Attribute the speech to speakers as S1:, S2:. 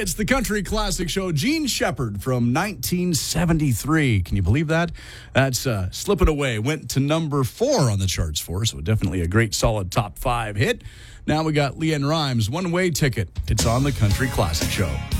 S1: It's the Country Classic Show. Gene Shepard from 1973. Can you believe that? That's Slipping Away. Went to number 4 on the charts for us, so definitely a great, solid top 5 hit. Now we got Leanne Rimes, One Way Ticket. It's on the Country Classic Show.